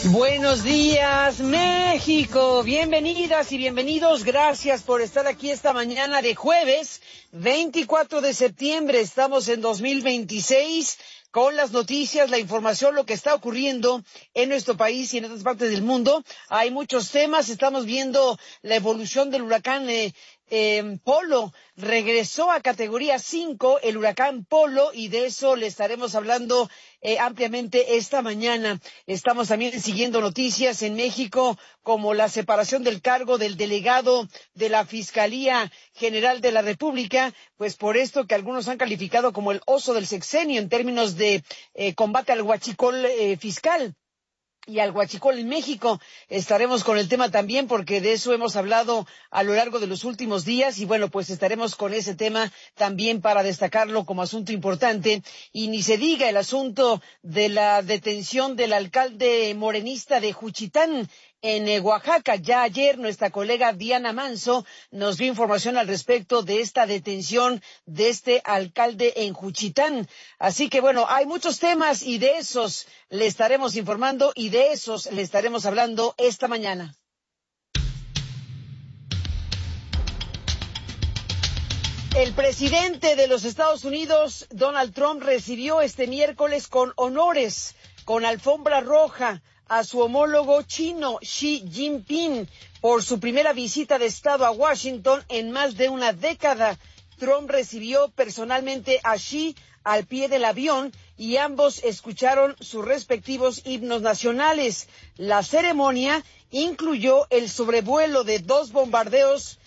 Buenos días, México. Bienvenidas y bienvenidos. Gracias por estar aquí esta mañana de jueves 24 de septiembre. Estamos en 2026 con las noticias, la información, lo que está ocurriendo en nuestro país y en otras partes del mundo. Hay muchos temas. Estamos viendo la evolución del huracán Polo. Regresó a categoría 5 el huracán Polo y de eso le estaremos hablando ampliamente esta mañana. Estamos también siguiendo noticias en México como la separación del cargo del delegado de la Fiscalía General de la República, pues por esto que algunos han calificado como el oso del sexenio en términos de combate al huachicol fiscal. Y al huachicol en México. Estaremos con el tema también porque de eso hemos hablado a lo largo de los últimos días y bueno, pues estaremos con ese tema también para destacarlo como asunto importante. Y ni se diga el asunto de la detención del alcalde morenista de Juchitán en Oaxaca. Ya ayer nuestra colega Diana Manso nos dio información al respecto de esta detención de este alcalde en Juchitán. Así que bueno, hay muchos temas y de esos le estaremos informando y de esos le estaremos hablando esta mañana. El presidente de los Estados Unidos, Donald Trump, recibió este miércoles con honores, con alfombra roja, a su homólogo chino Xi Jinping por su primera visita de Estado a Washington en más de una década. Trump recibió personalmente a Xi al pie del avión y ambos escucharon sus respectivos himnos nacionales. La ceremonia incluyó el sobrevuelo de dos bombarderos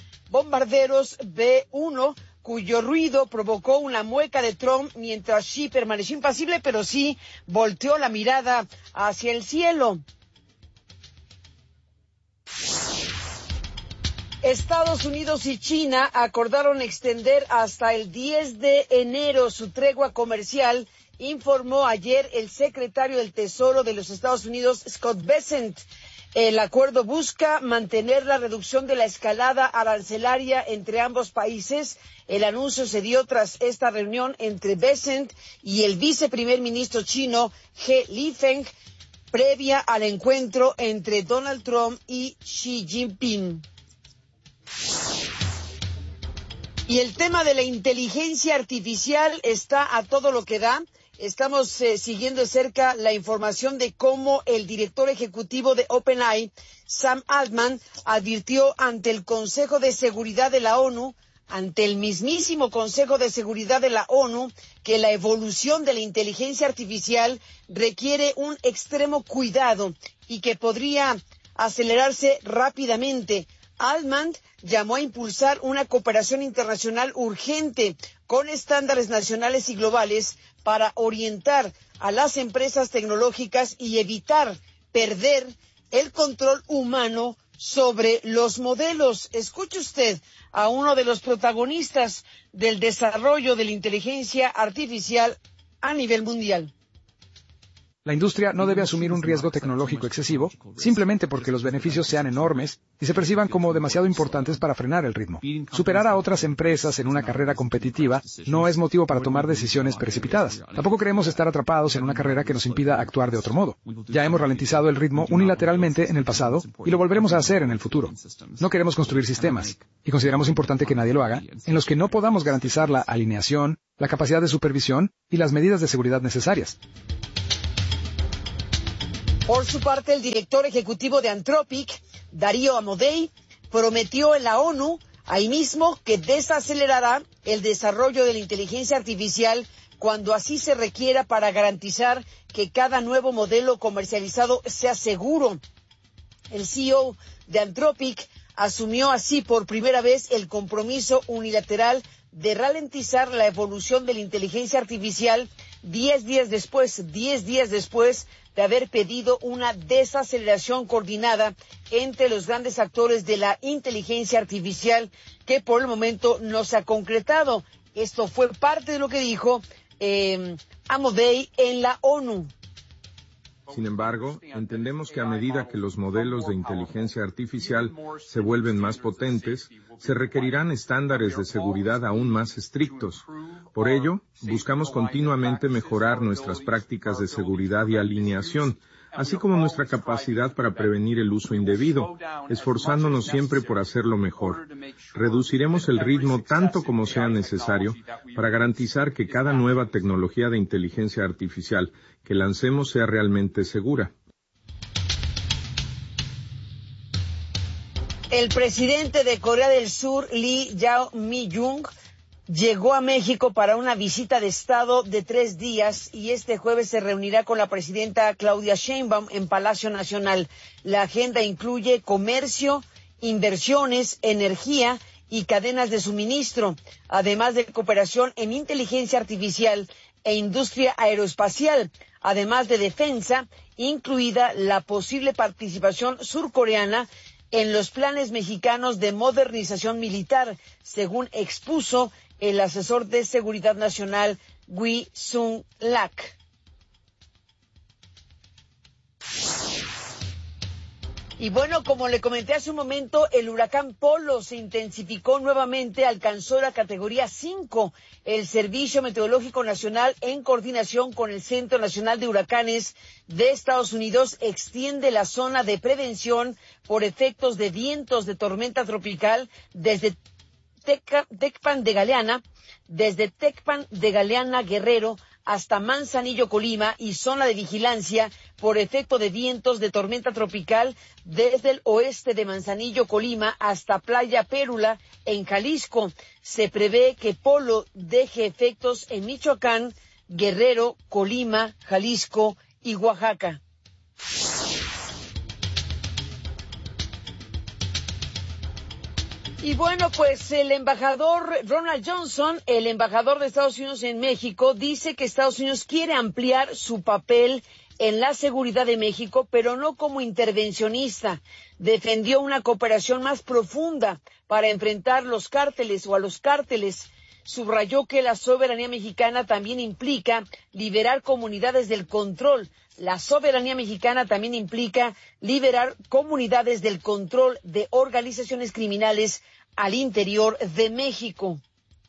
B-1, cuyo ruido provocó una mueca de Trump mientras Xi permaneció impasible, pero sí volteó la mirada hacia el cielo. Estados Unidos y China acordaron extender hasta el 10 de enero su tregua comercial, informó ayer el secretario del Tesoro de los Estados Unidos, Scott Bessent. El acuerdo busca mantener la reducción de la escalada arancelaria entre ambos países. El anuncio se dio tras esta reunión entre Bessent y el viceprimer ministro chino, He Lifeng, previa al encuentro entre Donald Trump y Xi Jinping. Y el tema de la inteligencia artificial está a todo lo que da. Estamos siguiendo de cerca la información de cómo el director ejecutivo de OpenAI, Sam Altman, advirtió ante el Consejo de Seguridad de la ONU, ante el mismísimo Consejo de Seguridad de la ONU, que la evolución de la inteligencia artificial requiere un extremo cuidado y que podría acelerarse rápidamente. Altman llamó a impulsar una cooperación internacional urgente con estándares nacionales y globales para orientar a las empresas tecnológicas y evitar perder el control humano sobre los modelos. Escuche usted a uno de los protagonistas del desarrollo de la inteligencia artificial a nivel mundial. La industria no debe asumir un riesgo tecnológico excesivo simplemente porque los beneficios sean enormes y se perciban como demasiado importantes para frenar el ritmo. Superar a otras empresas en una carrera competitiva no es motivo para tomar decisiones precipitadas. Tampoco queremos estar atrapados en una carrera que nos impida actuar de otro modo. Ya hemos ralentizado el ritmo unilateralmente en el pasado y lo volveremos a hacer en el futuro. No queremos construir sistemas, y consideramos importante que nadie lo haga, en los que no podamos garantizar la alineación, la capacidad de supervisión y las medidas de seguridad necesarias. Por su parte, el director ejecutivo de Anthropic, Darío Amodei, prometió en la ONU ahí mismo que desacelerará el desarrollo de la inteligencia artificial cuando así se requiera para garantizar que cada nuevo modelo comercializado sea seguro. El CEO de Anthropic asumió así por primera vez el compromiso unilateral de ralentizar la evolución de la inteligencia artificial 10 días después de haber pedido una desaceleración coordinada entre los grandes actores de la inteligencia artificial que por el momento no se ha concretado. Esto fue parte de lo que dijo Amodei en la ONU. Sin embargo, entendemos que a medida que los modelos de inteligencia artificial se vuelven más potentes, se requerirán estándares de seguridad aún más estrictos. Por ello, buscamos continuamente mejorar nuestras prácticas de seguridad y alineación, así como nuestra capacidad para prevenir el uso indebido, esforzándonos siempre por hacerlo mejor. Reduciremos el ritmo tanto como sea necesario para garantizar que cada nueva tecnología de inteligencia artificial que lancemos sea realmente segura. El presidente de Corea del Sur, Lee Jae-myung, llegó a México para una visita de Estado de 3 días y este jueves se reunirá con la presidenta Claudia Sheinbaum en Palacio Nacional. La agenda incluye comercio, inversiones, energía y cadenas de suministro, además de cooperación en inteligencia artificial e industria aeroespacial, además de defensa, incluida la posible participación surcoreana en los planes mexicanos de modernización militar, según expuso el asesor de Seguridad Nacional, Wi Sung-lak. Y bueno, como le comenté hace un momento, el huracán Polo se intensificó nuevamente, alcanzó la categoría 5. El Servicio Meteorológico Nacional, en coordinación con el Centro Nacional de Huracanes de Estados Unidos, extiende la zona de prevención por efectos de vientos de tormenta tropical desde Tecpan de Galeana, Guerrero, hasta Manzanillo, Colima, y zona de vigilancia por efecto de vientos de tormenta tropical desde el oeste de Manzanillo, Colima, hasta Playa Pérula, en Jalisco. Se prevé que Polo deje efectos en Michoacán, Guerrero, Colima, Jalisco y Oaxaca. Y bueno, pues el embajador Ronald Johnson, el embajador de Estados Unidos en México, dice que Estados Unidos quiere ampliar su papel en la seguridad de México, pero no como intervencionista. Defendió una cooperación más profunda para enfrentar los cárteles o a los cárteles. Subrayó que la soberanía mexicana también implica liberar comunidades del control. La soberanía mexicana también implica liberar comunidades del control de organizaciones criminales al interior de México.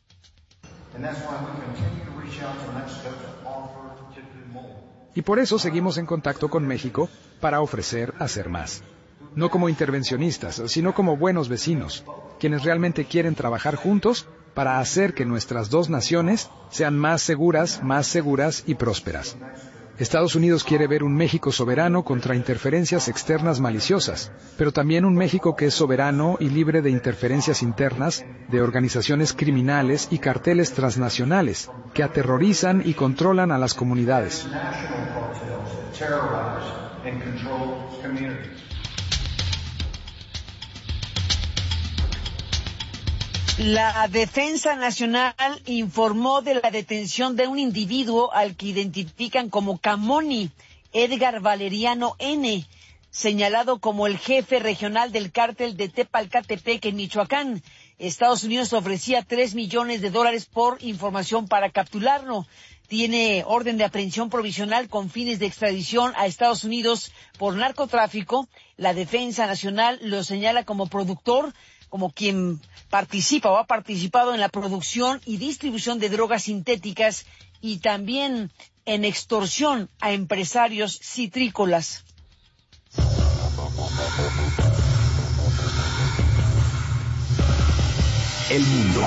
Y por eso seguimos en contacto con México para ofrecer hacer más. No como intervencionistas, sino como buenos vecinos, quienes realmente quieren trabajar juntos para hacer que nuestras dos naciones sean más seguras y prósperas. Estados Unidos quiere ver un México soberano contra interferencias externas maliciosas, pero también un México que es soberano y libre de interferencias internas de organizaciones criminales y carteles transnacionales que aterrorizan y controlan a las comunidades. La Defensa Nacional informó de la detención de un individuo al que identifican como Camoni, Edgar Valeriano N., señalado como el jefe regional del cártel de Tepalcatepec en Michoacán. Estados Unidos ofrecía $3 millones por información para capturarlo. Tiene orden de aprehensión provisional con fines de extradición a Estados Unidos por narcotráfico. La Defensa Nacional lo señala como productor, como quien participa o ha participado en la producción y distribución de drogas sintéticas y también en extorsión a empresarios citrícolas. El mundo.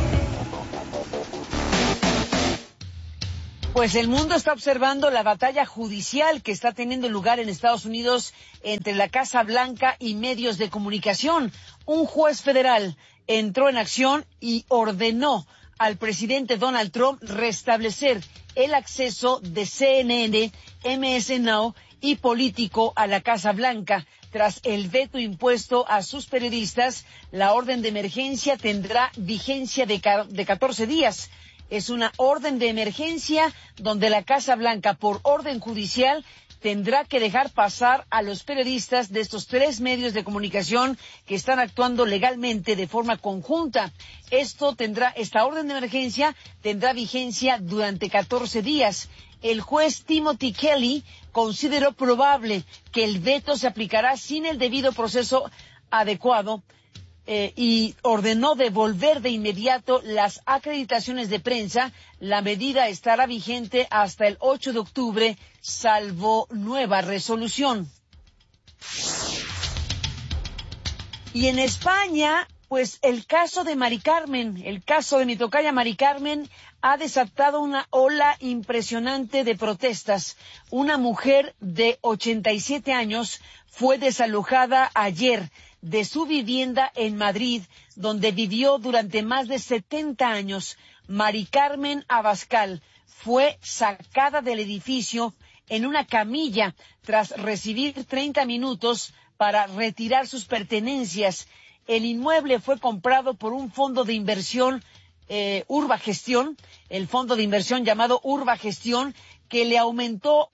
Pues el mundo está observando la batalla judicial que está teniendo lugar en Estados Unidos entre la Casa Blanca y medios de comunicación. Un juez federal entró en acción y ordenó al presidente Donald Trump restablecer el acceso de CNN, MS Now y Político a la Casa Blanca. Tras el veto impuesto a sus periodistas, la orden de emergencia tendrá vigencia de 14 días. Es una orden de emergencia donde la Casa Blanca, por orden judicial, tendrá que dejar pasar a los periodistas de estos 3 medios de comunicación que están actuando legalmente de forma conjunta. Esta orden de emergencia tendrá vigencia durante 14 días. El juez Timothy Kelly consideró probable que el veto se aplicará sin el debido proceso adecuado y ordenó devolver de inmediato las acreditaciones de prensa. La medida estará vigente hasta el 8 de octubre, salvo nueva resolución. Y en España, pues el caso de Mari Carmen, el caso de mi tocaya Mari Carmen, ha desatado una ola impresionante de protestas. Una mujer de 87 años fue desalojada ayer de su vivienda en Madrid, donde vivió durante más de 70 años. Mari Carmen Abascal fue sacada del edificio en una camilla tras recibir 30 minutos para retirar sus pertenencias. El inmueble fue comprado por un fondo de inversión, Urbagestión, el fondo de inversión llamado Urbagestión, que le aumentó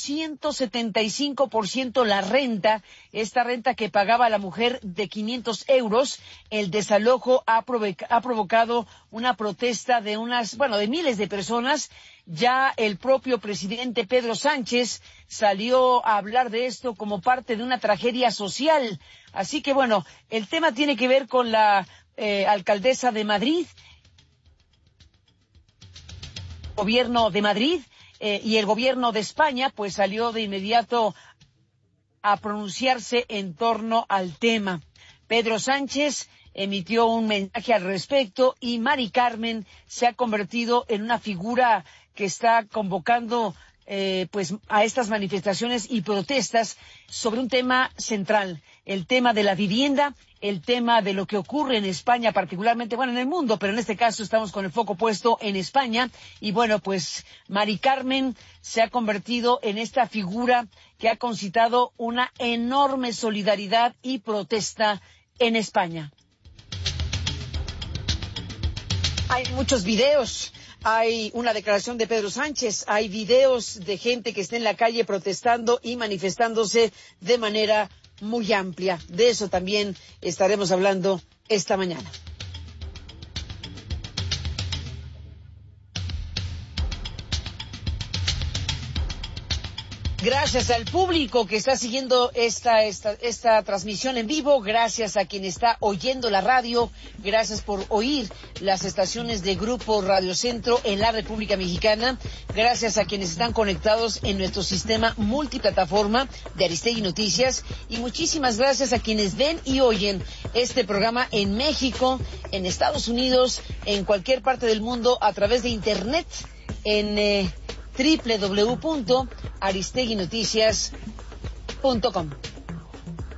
275% la renta, esta renta que pagaba la mujer de 500 euros. El desalojo ha provocado una protesta de de miles de personas. Ya el propio presidente Pedro Sánchez salió a hablar de esto como parte de una tragedia social. Así que el tema tiene que ver con la alcaldesa de Madrid, gobierno de Madrid, y el gobierno de España pues salió de inmediato a pronunciarse en torno al tema. Pedro Sánchez emitió un mensaje al respecto y Mari Carmen se ha convertido en una figura que está convocando a estas manifestaciones y protestas sobre un tema central, el tema de la vivienda, el tema de lo que ocurre en España, particularmente, en el mundo, pero en este caso estamos con el foco puesto en España. Y Mari Carmen se ha convertido en esta figura que ha concitado una enorme solidaridad y protesta en España. Hay muchos videos. Hay una declaración de Pedro Sánchez, hay videos de gente que está en la calle protestando y manifestándose de manera muy amplia. De eso también estaremos hablando esta mañana. Gracias al público que está siguiendo esta transmisión en vivo, gracias a quien está oyendo la radio, gracias por oír las estaciones de Grupo Radio Centro en la República Mexicana, gracias a quienes están conectados en nuestro sistema multiplataforma de Aristegui Noticias, y muchísimas gracias a quienes ven y oyen este programa en México, en Estados Unidos, en cualquier parte del mundo a través de Internet en www.aristeguinoticias.com.